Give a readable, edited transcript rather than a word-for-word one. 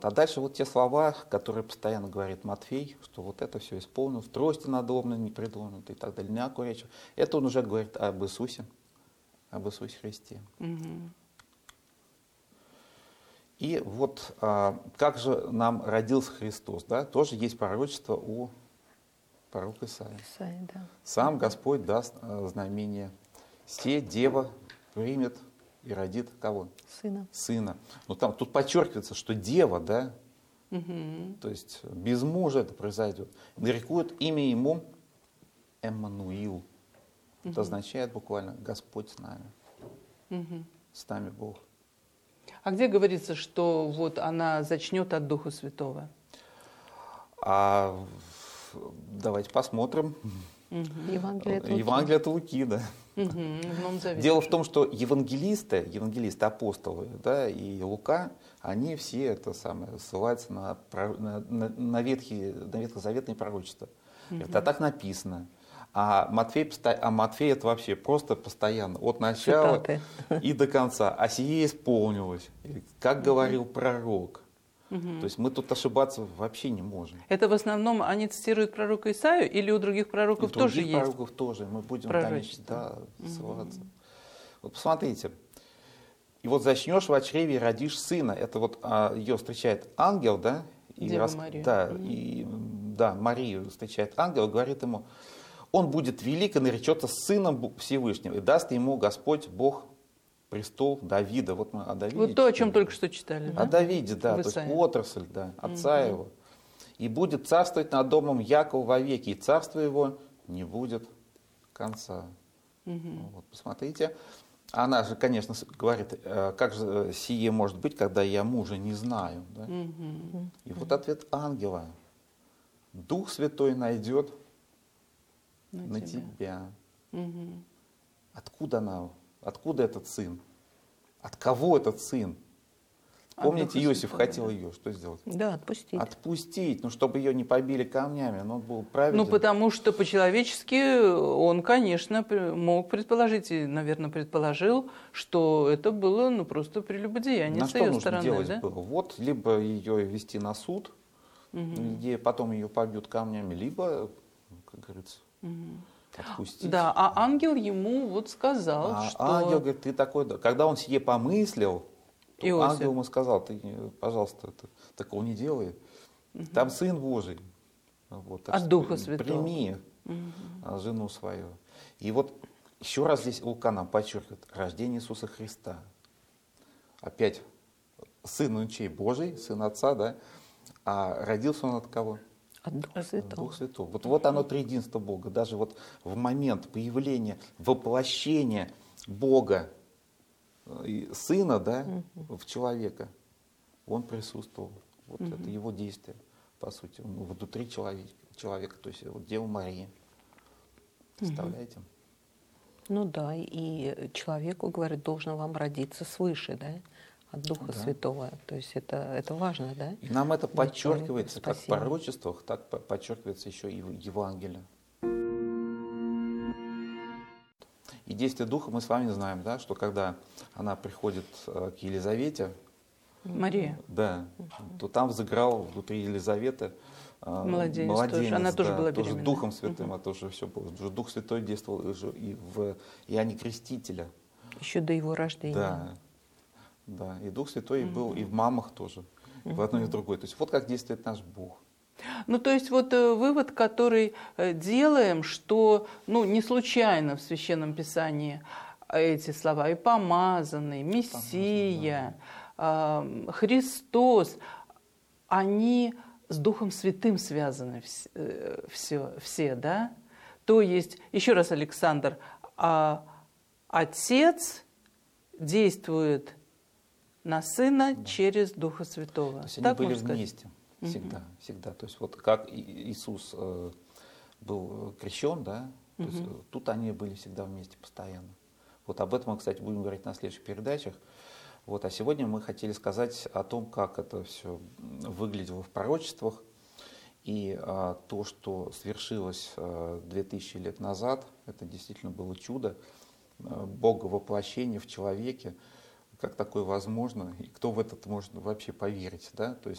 А дальше вот те слова, которые постоянно говорит Матфей, что вот это все исполнилось, трости надобно, не придумано и так далее, някую речь. Это он уже говорит об Иисусе Христе. И вот как же нам родился Христос, да? Тоже есть пророчество у пророка Исаии. Да. Сам Господь даст знамение. Се дева примет и родит кого? Сына. Но там тут подчеркивается, что дева, да? То есть без мужа это произойдет. Нарекут имя ему Эммануил. Это означает буквально Господь с нами. С нами Бог. А где говорится, что вот она зачнет от Духа Святого? Давайте посмотрим. Евангелие от Луки, да. В Новом Завете. Дело в том, что евангелисты, апостолы, да, и Лука, они все это самое, ссылаются на ветхозаветные пророчества. Это так написано. А Матфей это вообще просто постоянно, от начала Цитаты. И до конца. А сие исполнилось, как говорил пророк. То есть мы тут ошибаться вообще не можем. Это в основном они цитируют пророка Исаию или у других пророков и тоже других есть? пророков тоже. Мы будем, конечно, ссылаться. Вот посмотрите. И вот зачнешь в чреве и родишь сына. Это вот ее встречает ангел, да? Марию. Да, Марию встречает ангел, говорит ему, он будет велик и наречется сыном Всевышнего, и даст ему Господь Бог престол Давида. Вот мы о Давиде Вот то, о чем читали. только что читали. О Давиде, да, В то есть Исаии. отрасль, да, отца его. И будет царствовать над домом Якова вовеки, и царство его не будет конца. Вот, посмотрите. Она же, конечно, говорит, как же сие может быть, когда я мужа не знаю. Да? И вот ответ ангела. Дух Святой найдет на тебя. Откуда этот сын? От кого этот сын? Помните, Иосиф хотел ее что сделать? Да, отпустить. Отпустить, чтобы ее не побили камнями, но он был праведен. Потому что по-человечески он, конечно, мог предположить, и, наверное, предположил, что это было просто прелюбодеяние с ее стороны. На что нужно делать было? Вот, либо ее вести на суд, где потом ее побьют камнями, либо, как говорится, отпустить. Да, а ангел ему сказал, что... Ангел говорит, ты такой, да. Когда он сие помыслил, ангел ему сказал, ты, пожалуйста, такого не делай. Там Сын Божий. Вот, от Духа Святого. Прими жену свою. И вот еще раз здесь Лука нам подчеркивает рождение Иисуса Христа. Опять Сын чей? Божий, Сын Отца, да? А родился он от кого? От Духа Святого. Дух Святой. Вот оно триединство Бога. Даже вот в момент появления, воплощения Бога и Сына, да, в человека, он присутствовал. Вот это его действие, по сути. Он внутри человека, то есть вот Дева Мария. Представляете? Ну да, и человеку, говорит, должно вам родиться свыше, да, от Духа Святого. То есть это важно, да? И нам это подчеркивается как в пророчествах, так подчеркивается еще и в Евангелии. И действие Духа мы с вами знаем, да, что когда она приходит к Елизавете, Мария. Да, то там взыграл внутри Елизаветы младенец тоже. Она тоже была беременна. Тоже Духом Святым, это уже все было. Уже Дух Святой действовал и в Иоанне Крестителя. Еще до его рождения. Да. И Дух Святой был и в мамах тоже, и в одной и в другой. То есть вот как действует наш Бог. То есть вот вывод, который делаем, что не случайно в Священном Писании эти слова и помазанный, Мессия, Христос, они с Духом Святым связаны все, да? То есть, еще раз, Александр, Отец действует на Сына через Духа Святого. То есть они были вместе всегда. То есть вот как Иисус был крещен, да, то есть тут они были всегда вместе постоянно. Вот об этом мы, кстати, будем говорить на следующих передачах. Вот, а сегодня мы хотели сказать о том, как это все выглядело в пророчествах. И то, что свершилось 2000 лет назад, это действительно было чудо. Бога воплощение в человеке, как такое возможно, и кто в это может вообще поверить, да? То есть